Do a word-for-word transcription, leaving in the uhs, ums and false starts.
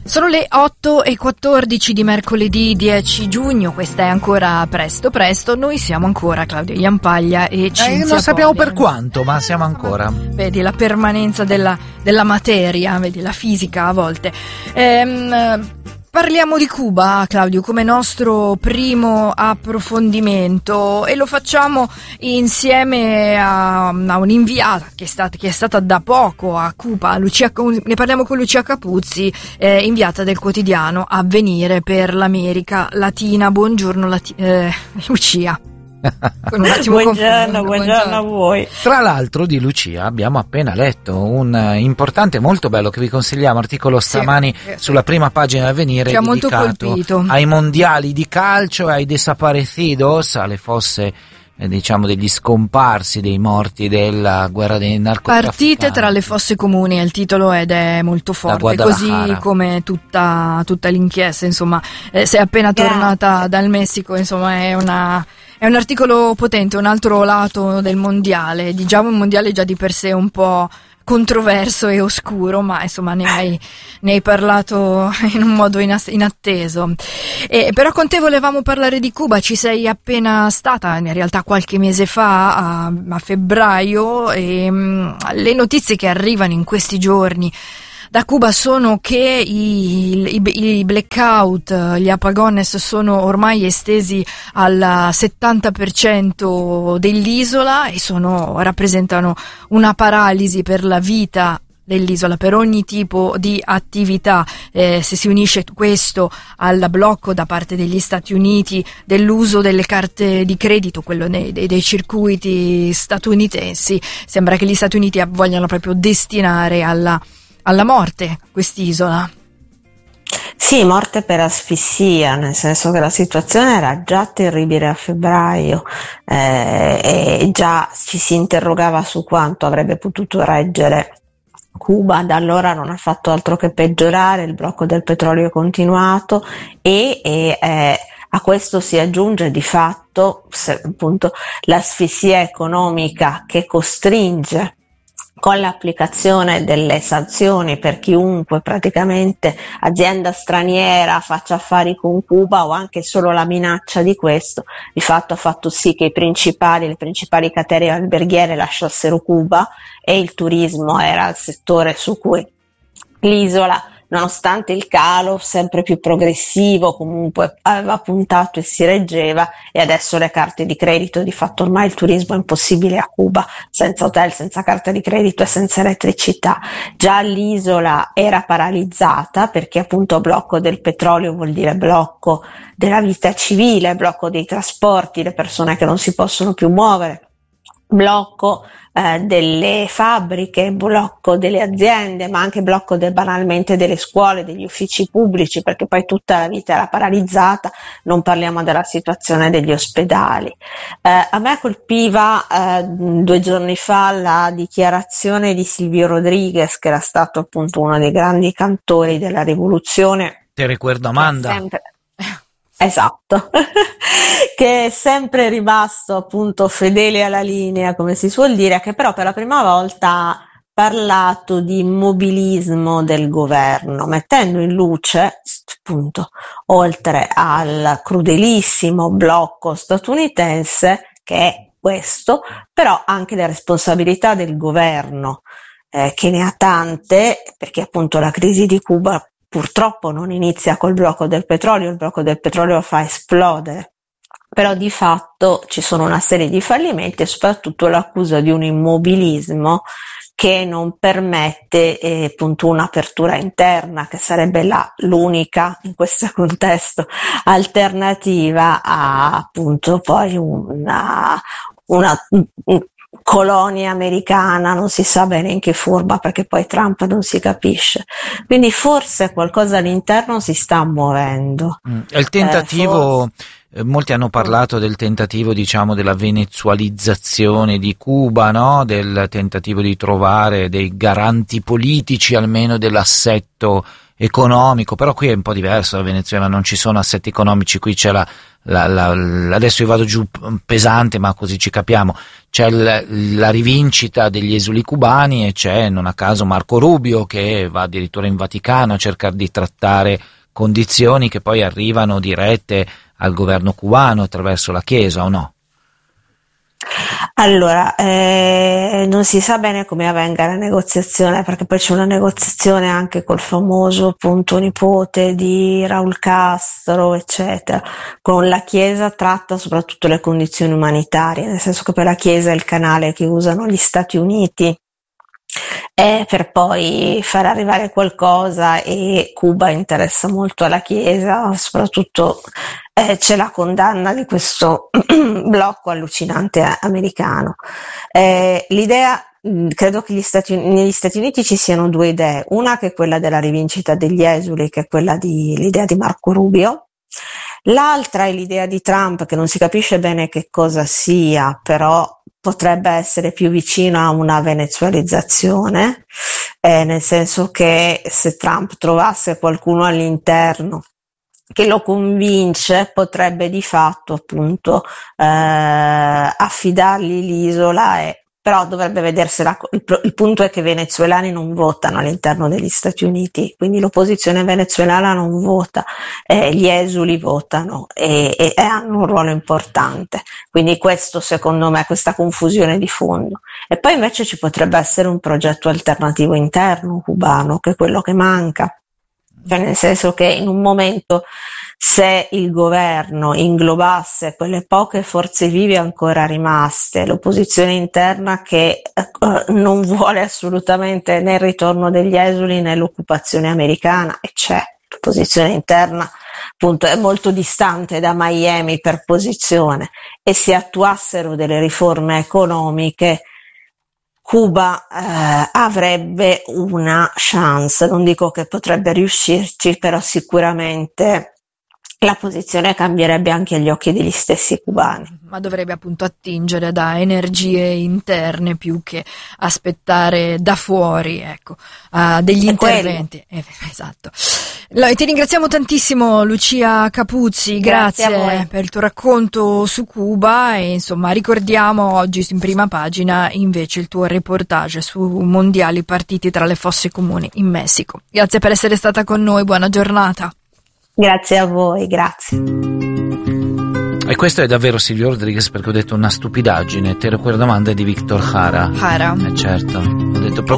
Sono le otto e quattordici di mercoledì dieci giugno, questa è ancora presto presto, noi siamo ancora Claudio Iampaglia e Cinzia eh, Non sappiamo Poli. Per quanto, ma siamo ancora. Vedi la permanenza della, della materia, vedi la fisica a volte. Ehm, parliamo di Cuba, Claudio, come nostro primo approfondimento e lo facciamo insieme a, a un'inviata che è stata, che è stata da poco a Cuba, Lucia, ne parliamo con Lucia Capuzzi, eh, inviata del quotidiano Avvenire per l'America Latina. Buongiorno Lati- eh, Lucia. Con un attimo buongiorno, buongiorno a voi. Tra l'altro di Lucia abbiamo appena letto un importante, molto bello, che vi consigliamo, articolo stamani sì, sulla prima pagina dell'Avvenire, dedicato ai mondiali di calcio e ai desaparecidos, alle fosse eh, diciamo degli scomparsi, dei morti della guerra dei narcotrafficanti. Partite tra le fosse comuni è il titolo ed è molto forte, così come tutta, tutta l'inchiesta, insomma, eh, sei appena tornata Grazie. dal Messico, insomma è una... È un articolo potente, un altro lato del mondiale, diciamo un mondiale già di per sé un po' controverso e oscuro, ma insomma ne hai, ne hai parlato in un modo inatteso. E, però con te volevamo parlare di Cuba, ci sei appena stata, in realtà qualche mese fa, a, a febbraio, e mh, le notizie che arrivano in questi giorni da Cuba sono che i, i, i blackout, gli apagones sono ormai estesi al settanta per cento dell'isola e sono, rappresentano una paralisi per la vita dell'isola, per ogni tipo di attività. Eh, se si unisce questo al blocco da parte degli Stati Uniti dell'uso delle carte di credito, quello dei, dei, dei circuiti statunitensi, sembra che gli Stati Uniti vogliano proprio destinare alla alla morte quest'isola. Sì, morte per asfissia, nel senso che la situazione era già terribile a febbraio eh, e già ci si interrogava su quanto avrebbe potuto reggere Cuba. Da allora non ha fatto altro che peggiorare, il blocco del petrolio è continuato e, e eh, a questo si aggiunge di fatto se, appunto l'asfissia economica che costringe con l'applicazione delle sanzioni per chiunque praticamente azienda straniera faccia affari con Cuba, o anche solo la minaccia di questo, di fatto ha fatto sì che i principali, le principali catene alberghiere lasciassero Cuba e il turismo era il settore su cui l'isola, nonostante il calo sempre più progressivo, comunque aveva puntato e si reggeva, e adesso le carte di credito, di fatto ormai il turismo è impossibile a Cuba, senza hotel, senza carta di credito e senza elettricità. Già l'isola era paralizzata perché appunto blocco del petrolio vuol dire blocco della vita civile, blocco dei trasporti, le persone che non si possono più muovere, blocco eh, delle fabbriche, blocco delle aziende, ma anche blocco de, banalmente delle scuole, degli uffici pubblici, perché poi tutta la vita era paralizzata, non parliamo della situazione degli ospedali. Eh, a me colpiva eh, due giorni fa la dichiarazione di Silvio Rodriguez, che era stato appunto uno dei grandi cantori della rivoluzione. Te ricordo Amanda. Sempre... Esatto, che è sempre rimasto appunto fedele alla linea, come si suol dire, che però per la prima volta ha parlato di immobilismo del governo, mettendo in luce appunto, oltre al crudelissimo blocco statunitense che è questo, però anche le responsabilità del governo, eh, che ne ha tante, perché appunto la crisi di Cuba purtroppo non inizia col blocco del petrolio, il blocco del petrolio lo fa esplodere, però di fatto ci sono una serie di fallimenti e soprattutto l'accusa di un immobilismo che non permette eh, appunto un'apertura interna, che sarebbe la, l'unica in questo contesto alternativa a appunto poi una, una un, colonia americana, non si sa bene in che forma, perché poi Trump non si capisce, quindi forse qualcosa all'interno si sta muovendo. Mm, è il tentativo, eh, molti hanno parlato del tentativo, diciamo, della venezualizzazione di Cuba, no? Del tentativo di trovare dei garanti politici almeno dell'assetto economico, però qui è un po' diverso. La Venezuela non ci sono assetti economici, qui c'è la la, la, adesso io vado giù pesante, ma così ci capiamo, c'è l, la rivincita degli esuli cubani e c'è non a caso Marco Rubio che va addirittura in Vaticano a cercare di trattare condizioni che poi arrivano dirette al governo cubano attraverso la Chiesa, o no? Allora, eh, non si sa bene come avvenga la negoziazione, perché poi c'è una negoziazione anche col famoso appunto nipote di Raul Castro, eccetera. Con la Chiesa tratta soprattutto le condizioni umanitarie, nel senso che poi la Chiesa è il canale che usano gli Stati Uniti eh, per poi far arrivare qualcosa, e Cuba interessa molto alla Chiesa, soprattutto eh, c'è la condanna di questo blocco allucinante americano. Eh, l'idea, credo che gli Stati, negli Stati Uniti ci siano due idee, una che è quella della rivincita degli esuli, che è quella di l'idea di Marco Rubio. L'altra è l'idea di Trump, che non si capisce bene che cosa sia, però potrebbe essere più vicino a una venezuelizzazione, eh, nel senso che se Trump trovasse qualcuno all'interno che lo convince, potrebbe di fatto appunto eh, affidargli l'isola, e però dovrebbe vedersela. Il, il punto è che i venezuelani non votano all'interno degli Stati Uniti, quindi l'opposizione venezuelana non vota, eh, gli esuli votano e, e, e hanno un ruolo importante, quindi questo secondo me è questa confusione di fondo. E poi invece ci potrebbe essere un progetto alternativo interno cubano, che è quello che manca, cioè nel senso che in un momento, se il governo inglobasse quelle poche forze vive ancora rimaste, l'opposizione interna che eh, non vuole assolutamente né il ritorno degli esuli né l'occupazione americana, e c'è l'opposizione interna, appunto è molto distante da Miami per posizione, e si attuassero delle riforme economiche, Cuba eh, avrebbe una chance, non dico che potrebbe riuscirci, però sicuramente la posizione cambierebbe anche agli occhi degli stessi cubani. Ma dovrebbe appunto attingere da energie interne più che aspettare da fuori, ecco, uh, degli È interventi. Eh, esatto. Ti ringraziamo tantissimo Lucia Capuzzi, grazie, grazie per il tuo racconto su Cuba, e insomma ricordiamo oggi in prima pagina invece il tuo reportage su mondiali partiti tra le fosse comuni in Messico. Grazie per essere stata con noi, buona giornata. Grazie a voi, grazie. E questo è davvero Silvio Rodriguez, perché ho detto una stupidaggine, te quella domanda di Victor Jara. Jara. Eh certo, ho detto